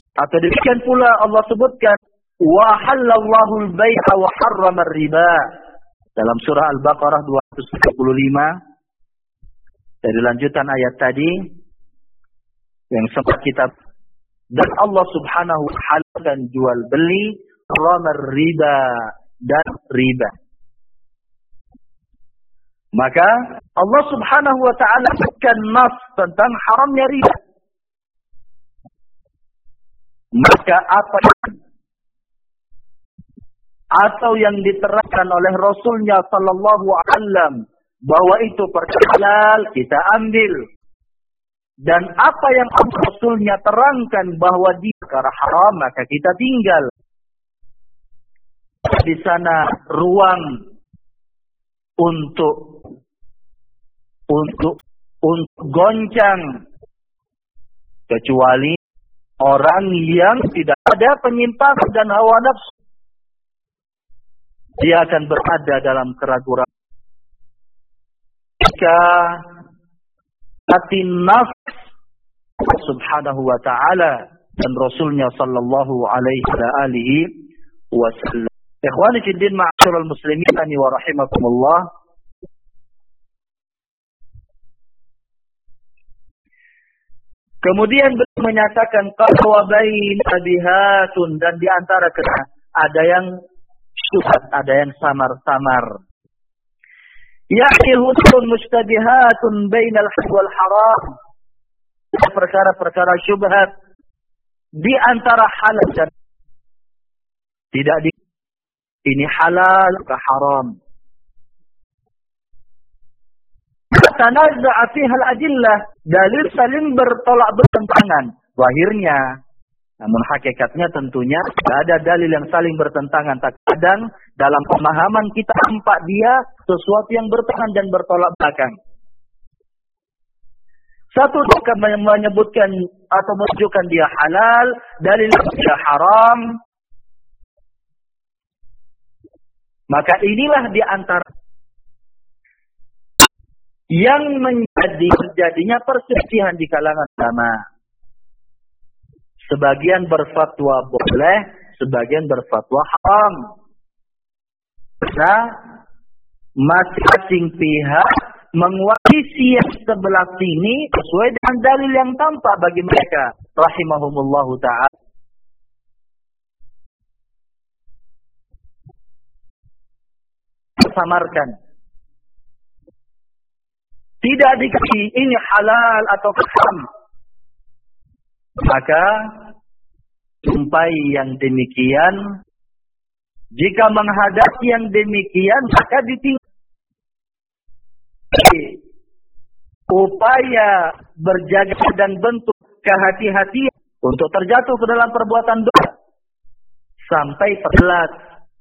Atau demikian pula Allah sebutkan wa halallahu al-bai'a wa harrama riba dalam surah Al-Baqarah 235 dari lanjutan ayat tadi yang sempat kita, dan Allah Subhanahu wa ta'ala dan jual beli, harrama riba dan riba. Maka Allah Subhanahu wa ta'ala berikan nas tentang haramnya riba. Maka apa atau yang diterangkan oleh Rasulnya sallallahu alaihi wasallam bahwa itu perkara halal, kita ambil. Dan apa yang Rasulnya terangkan bahwa dia perkara haram, maka kita tinggal. Di sana ruang untuk goncang, kecuali orang yang tidak ada penyimpangan dan hawa nafsu. Dia akan berada dalam keraguan. Jika hati nafs Subhanahu wa ta'ala dan Rasulnya sallallahu alaihi wasallam. Ikhwani fiddin ma'asyiral muslimin wa rahimakumullah. Kemudian beliau menyatakan qahwa baina bihatun, dan di antara ada yang syubhat, ada yang samar-samar. Ya'ni hudun mustabihatun bainal hal wal haram. Perkara-perkara syubhat di antara halal dan tidak di ini halal ke haram. Tanazza'a fiha al-adillah, dalil saling bertolak bertentangan zahirnya, namun hakikatnya tentunya tidak ada dalil yang saling bertentangan. Terkadang dalam pemahaman kita nampak dia sesuatu yang bertentangan dan bertolak belakang. Satu menyebutkan atau menunjukkan dia halal, dalil dia haram. Maka inilah di antara yang menjadinya perselisihan di kalangan ulama. Sebagian berfatwa boleh, sebagian berfatwa haram. Karena masing-masing pihak menguasai yang sebelah sini sesuai dengan dalil yang tampak bagi mereka. Rahimahumullahu ta'ala. Samarkan. Tidak dikasih ini halal atau haram. Maka sampai yang demikian, jika menghadapi yang demikian, maka ditinggal. Upaya berjaga dan bentuk kehati-hatian untuk terjatuh ke dalam perbuatan dosa sampai perlat,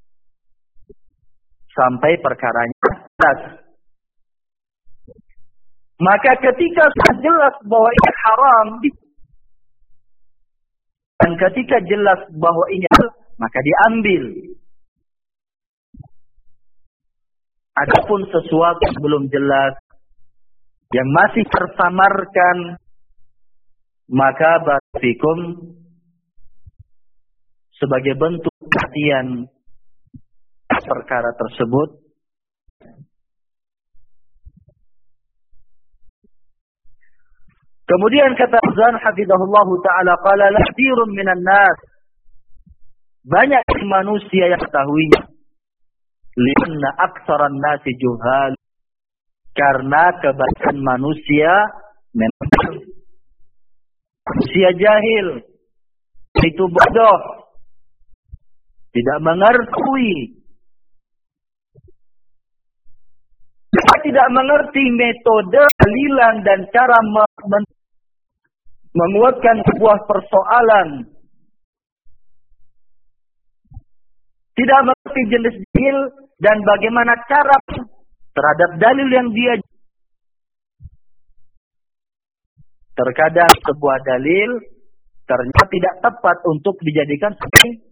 sampai perkaranya jelas. Maka ketika sudah jelas bahwa ini haram dan ketika jelas bahwa ini halal, maka diambil. Adapun sesuatu yang belum jelas, yang masih tersamarkan, maka barafikum sebagai bentuk perhatian perkara tersebut. Kemudian kata Azan hafizahullahu ta'ala, qala lahdirun minan nas, banyak manusia yang ketahuinya, lianna aktsaran nasi juhal, karena kebanyakan manusia memang manusia jahil, itu bodoh, tidak mengerti. Mereka tidak mengerti metode, dalilan dan cara menguatkan sebuah persoalan. Tidak mengerti jenis dalil dan bagaimana cara terhadap dalil yang dia. Terkadang sebuah dalil ternyata tidak tepat untuk dijadikan sebagai